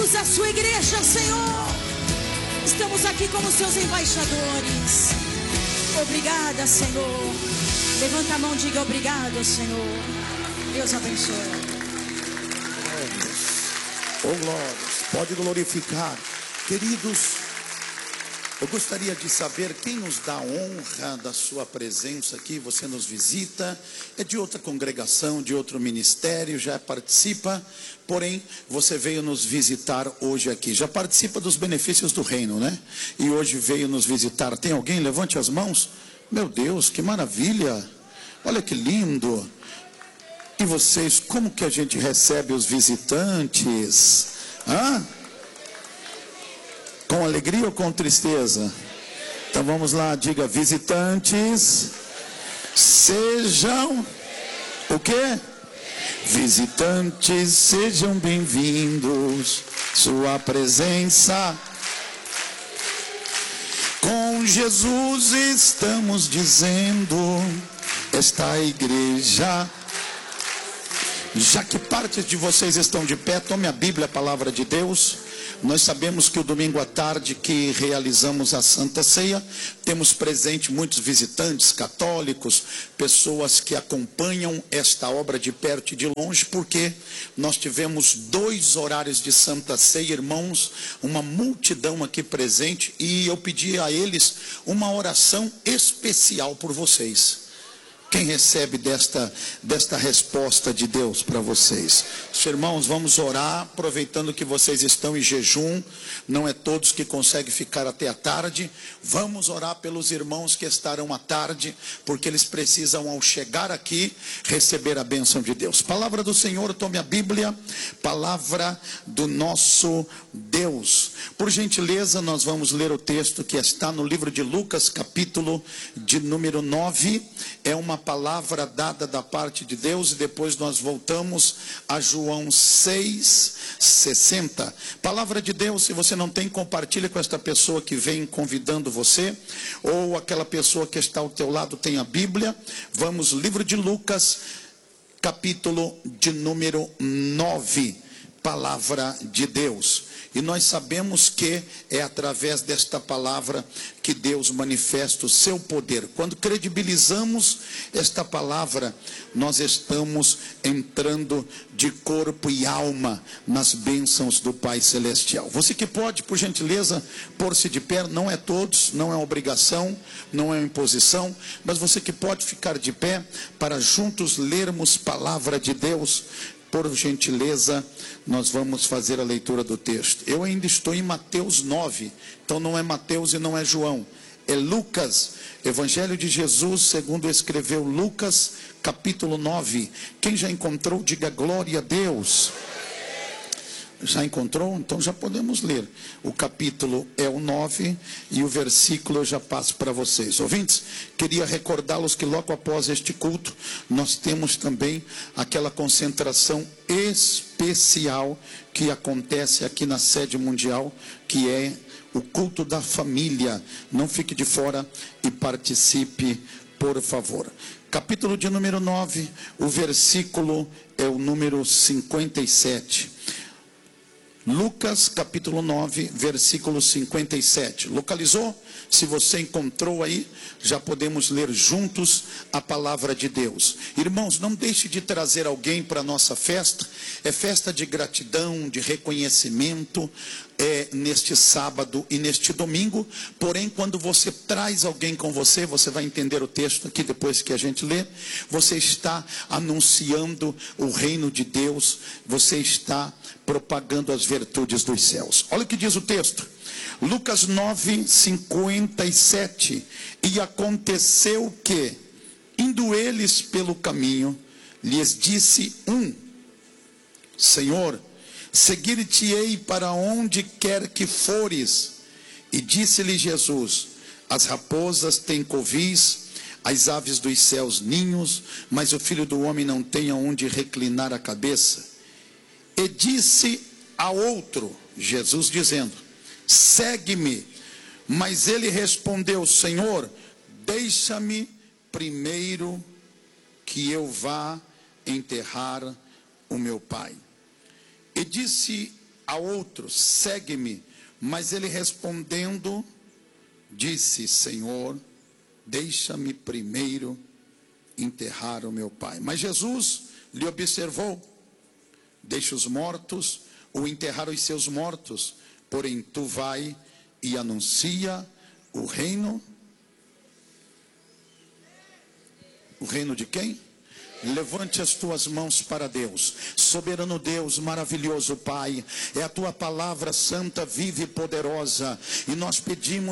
Usa a sua igreja, Senhor. Estamos aqui como seus embaixadores. Obrigada, Senhor. Levanta a mão e diga obrigado, Senhor. Deus abençoe. Oh, glórias. Pode glorificar. Queridos, eu gostaria de saber quem nos dá a honra da sua presença aqui. Você nos visita, é de outra congregação, de outro ministério, já participa, porém você veio nos visitar hoje aqui. Já participa dos benefícios do reino, né? E hoje veio nos visitar. Tem alguém? Levante as mãos. Meu Deus, que maravilha! Olha que lindo! E vocês, como que a gente recebe os visitantes? Hã? Com alegria ou com tristeza? Então vamos lá, diga: visitantes, sejam o quê? Visitantes, sejam bem-vindos. Sua presença. Com Jesus estamos dizendo, esta igreja. Já que partes de vocês estão de pé, tome a Bíblia, a palavra de Deus. Nós sabemos que o domingo à tarde que realizamos a Santa Ceia, temos presente muitos visitantes católicos, pessoas que acompanham esta obra de perto e de longe, porque nós tivemos 2 horários de Santa Ceia, irmãos, uma multidão aqui presente, e eu pedi a eles uma oração especial por vocês. Quem recebe desta resposta de Deus para vocês? Irmãos, vamos orar, aproveitando que vocês estão em jejum, não é todos que conseguem ficar até a tarde. Vamos orar pelos irmãos que estarão à tarde, porque eles precisam, ao chegar aqui, receber a bênção de Deus. Palavra do Senhor, tome a Bíblia, palavra do nosso Deus. Por gentileza, nós vamos ler o texto que está no livro de Lucas, capítulo de número 9, é uma palavra dada da parte de Deus, e depois nós voltamos a João 6:60. Palavra de Deus. Se você não tem, compartilha com esta pessoa que vem convidando você, ou aquela pessoa que está ao teu lado tem a Bíblia. Vamos, livro de Lucas, capítulo de número 9, palavra de Deus. E nós sabemos que é através desta palavra que Deus manifesta o seu poder. Quando credibilizamos esta palavra, nós estamos entrando de corpo e alma nas bênçãos do Pai Celestial. Você que pode, por gentileza, pôr-se de pé, não é todos, não é obrigação, não é imposição, mas você que pode ficar de pé para juntos lermos palavra de Deus. Por gentileza, nós vamos fazer a leitura do texto. Eu ainda estou em Mateus 9, então não é Mateus e não é João, é Lucas, Evangelho de Jesus segundo escreveu Lucas, capítulo 9. Quem já encontrou, diga glória a Deus. Já encontrou? Então já podemos ler. O capítulo é o 9 e o versículo eu já passo para vocês. Ouvintes, queria recordá-los que logo após este culto, nós temos também aquela concentração especial que acontece aqui na sede mundial, que é o culto da família. Não fique de fora e participe, por favor. Capítulo de número 9, o versículo é o número 57. Lucas capítulo 9, versículo 57. Localizou? Se você encontrou aí, já podemos ler juntos a palavra de Deus. Irmãos, não deixe de trazer alguém para a nossa festa. É festa de gratidão, de reconhecimento, neste sábado e neste domingo. Porém, quando você traz alguém com você, você vai entender o texto aqui depois que a gente lê. Você está anunciando o reino de Deus, você está propagando as virtudes dos céus. Olha o que diz o texto. Lucas 9, 57. E aconteceu que, indo eles pelo caminho, lhes disse um: Senhor, seguir-te-ei para onde quer que fores. E disse-lhe Jesus: as raposas têm covis, as aves dos céus ninhos, mas o Filho do homem não tem aonde reclinar a cabeça. E disse a outro, Jesus dizendo: segue-me. Mas ele respondeu: Senhor, deixa-me primeiro que eu vá enterrar o meu pai. E disse a outro: segue-me. Mas ele respondendo, disse: Senhor, deixa-me primeiro enterrar o meu pai. Mas Jesus lhe observou: deixa os mortos ou enterrar os seus mortos, porém tu vai e anuncia o reino. O reino de quem? Levante as tuas mãos para Deus. Soberano Deus, maravilhoso Pai, é a tua palavra santa, viva e poderosa, e nós pedimos